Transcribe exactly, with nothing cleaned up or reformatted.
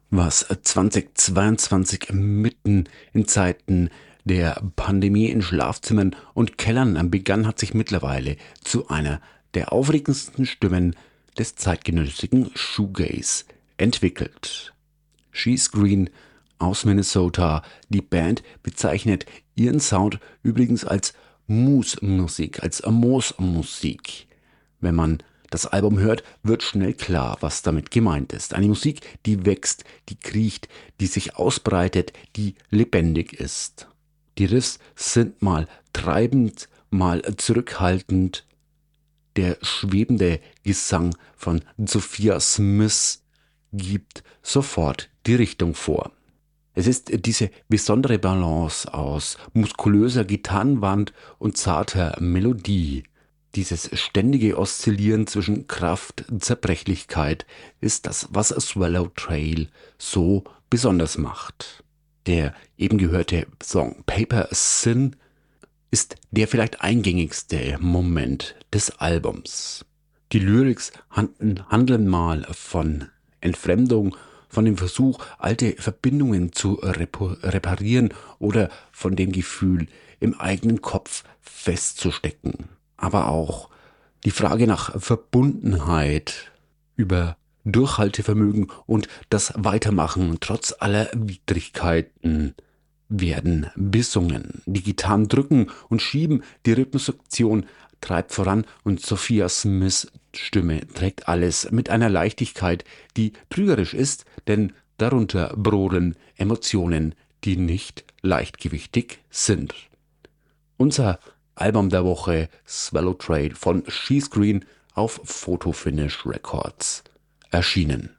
Was zweitausendzweiundzwanzig mitten in Zeiten der Pandemie in Schlafzimmern und Kellern begann, hat sich mittlerweile zu einer der aufregendsten Stimmen des zeitgenössischen Shoegaze entwickelt. She's Green aus Minnesota. Die Band bezeichnet ihren Sound übrigens als Moose-Musik, als Moos-Musik. Wenn man das Album hört, wird schnell klar, was damit gemeint ist. Eine Musik, die wächst, die kriecht, die sich ausbreitet, die lebendig ist. Die Riffs sind mal treibend, mal zurückhaltend. Der schwebende Gesang von Sophia Smith gibt sofort die Richtung vor. Es ist diese besondere Balance aus muskulöser Gitarrenwand und zarter Melodie. Dieses ständige Oszillieren zwischen Kraft und Zerbrechlichkeit ist das, was Swallow Trail so besonders macht. Der eben gehörte Song Paper Thin ist der vielleicht eingängigste Moment des Albums. Die Lyrics handeln mal von Entfremdung, von dem Versuch, alte Verbindungen zu reparieren oder von dem Gefühl, im eigenen Kopf festzustecken. Aber auch die Frage nach Verbundenheit, über Durchhaltevermögen und das Weitermachen trotz aller Widrigkeiten werden besungen. Die Gitarren drücken und schieben, die Rhythmussektion treibt voran und Sophia Smiths Stimme trägt alles mit einer Leichtigkeit, die trügerisch ist, denn darunter brodeln Emotionen, die nicht leichtgewichtig sind. Unser Album der Woche Swallow Trail von She's Green auf Photo Finish Records erschienen.